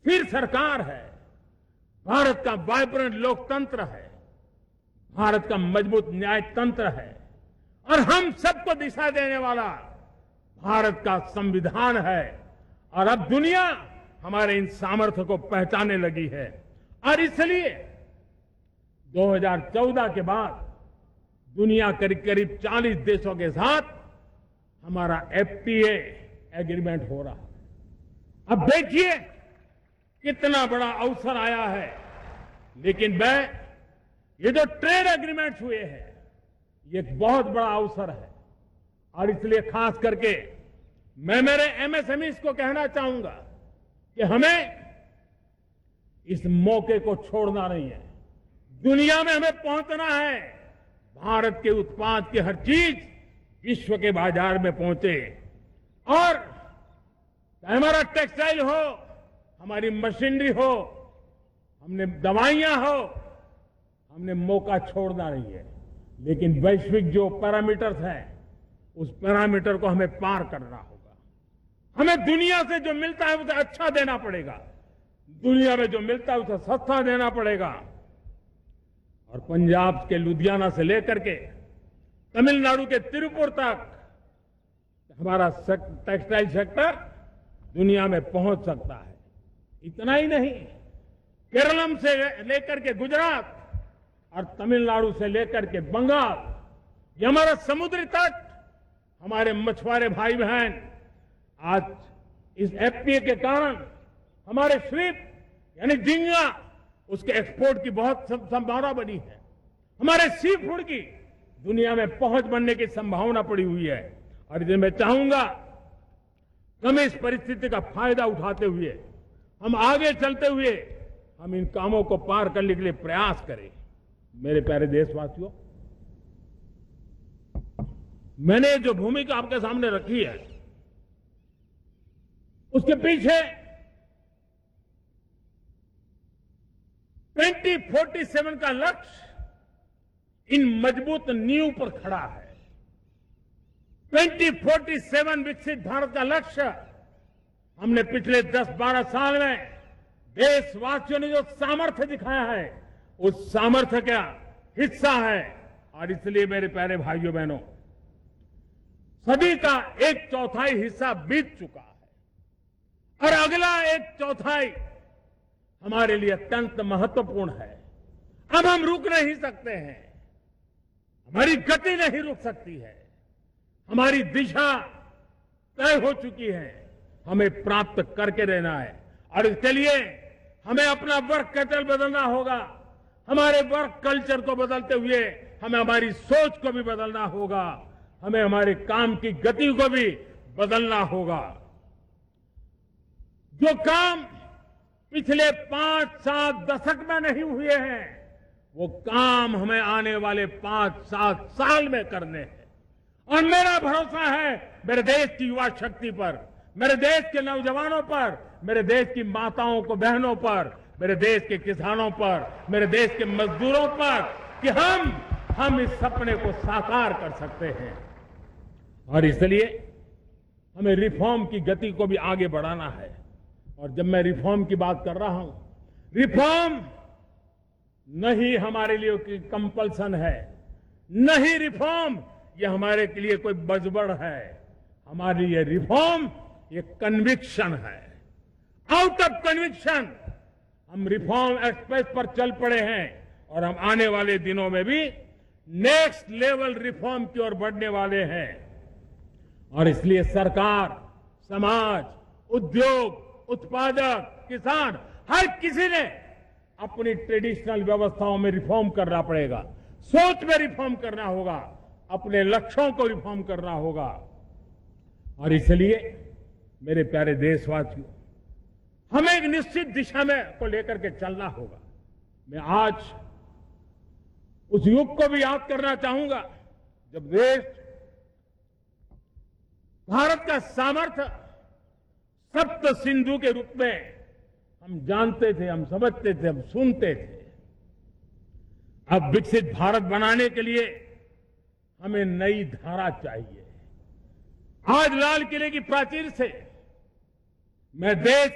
फिर सरकार है, भारत का वाइब्रेंट लोकतंत्र है, भारत का मजबूत न्याय तंत्र है और हम सबको दिशा देने वाला भारत का संविधान है। और अब दुनिया हमारे इन सामर्थ्य को पहचानने लगी है और इसलिए 2014 के बाद दुनिया करीब करीब 40 देशों के साथ हमारा एफटीए एग्रीमेंट हो रहा है। अब देखिए कितना बड़ा अवसर आया है। लेकिन ये जो ट्रेड एग्रीमेंट्स हुए हैं, ये एक बहुत बड़ा अवसर है और इसलिए खास करके मैं मेरे एमएसएमईज को कहना चाहूंगा कि हमें इस मौके को छोड़ना नहीं है। दुनिया में हमें पहुंचना है। भारत के उत्पाद की हर चीज विश्व के बाजार में पहुंचे और हमारा टेक्सटाइल हो, हमारी मशीनरी हो, हमने दवाइयां हो, हमने मौका छोड़ना नहीं है। लेकिन वैश्विक जो पैरामीटर्स हैं, उस पैरामीटर को हमें पार करना होगा। हमें दुनिया से जो मिलता है उसे अच्छा देना पड़ेगा, दुनिया में जो मिलता है उसे सस्ता देना पड़ेगा। और पंजाब के लुधियाना से लेकर के तमिलनाडु के तिरुपुर तक हमारा टेक्सटाइल सेक्टर दुनिया में पहुंच सकता है। इतना ही नहीं, केरलम से लेकर के गुजरात और तमिलनाडु से लेकर के बंगाल, ये हमारा समुद्री तट, हमारे मछुआरे भाई बहन आज इस एफटीए के कारण हमारे श्रिप यानी झींगा, उसके एक्सपोर्ट की बहुत संभावना बनी है। हमारे सी फूड की दुनिया में पहुंच बनने की संभावना पड़ी हुई है। और इसलिए मैं चाहूंगा हम इस परिस्थिति का फायदा उठाते हुए, हम आगे चलते हुए हम इन कामों को पार करने के लिए प्रयास करें। मेरे प्यारे देशवासियों, मैंने जो भूमिका आपके सामने रखी है, उसके पीछे 2047 का लक्ष्य इन मजबूत नींव पर खड़ा है। 2047 विकसित भारत का लक्ष्य हमने पिछले 10-12 साल में देशवासियों ने जो सामर्थ्य दिखाया है, उस सामर्थ्य का हिस्सा है। और इसलिए मेरे प्यारे भाइयों बहनों, सदी का 1/4 हिस्सा बीत चुका है और अगला 1/4 हमारे लिए अत्यंत महत्वपूर्ण है। अब हम रुक नहीं सकते हैं, हमारी गति नहीं रुक सकती है, हमारी दिशा तय हो चुकी है, हमें प्राप्त करके रहना है। और इसके लिए हमें अपना वर्क कल्चर बदलना होगा। हमारे वर्क कल्चर को बदलते हुए हमें हमारी सोच को भी बदलना होगा, हमें हमारे काम की गति को भी बदलना होगा। जो काम पिछले 5-7 दशक में नहीं हुए हैं, वो काम हमें आने वाले 5-7 साल में करने हैं। और मेरा भरोसा है मेरे देश की युवा शक्ति पर, मेरे देश के नौजवानों पर, मेरे देश की माताओं को बहनों पर, मेरे देश के किसानों पर, मेरे देश के मजदूरों पर कि हम इस सपने को साकार कर सकते हैं। और इसलिए हमें रिफॉर्म की गति को भी आगे बढ़ाना है। और जब मैं रिफॉर्म की बात कर रहा हूं, रिफॉर्म नहीं हमारे लिए कोई कंपल्सन है, नहीं रिफॉर्म ये हमारे के लिए कोई बजबड़ है। हमारे लिए रिफॉर्म ये कन्विक्शन है। आउट ऑफ कन्विक्शन हम रिफॉर्म एक्सप्रेस पर चल पड़े हैं और हम आने वाले दिनों में भी नेक्स्ट लेवल रिफॉर्म की ओर बढ़ने वाले हैं। और इसलिए सरकार, समाज, उद्योग, उत्पादक, किसान, हर किसी ने अपनी ट्रेडिशनल व्यवस्थाओं में रिफॉर्म करना पड़ेगा, सोच में रिफॉर्म करना होगा, अपने लक्ष्यों को रिफॉर्म करना होगा। और इसलिए मेरे प्यारे देशवासियों, हमें एक निश्चित दिशा में को लेकर के चलना होगा। मैं आज उस युग को भी याद करना चाहूंगा जब देश, भारत का सामर्थ्य सप्त सिंधु के रूप में हम जानते थे, हम समझते थे, हम सुनते थे। अब विकसित भारत बनाने के लिए हमें नई धारा चाहिए। आज लाल किले की प्राचीर से मैं देश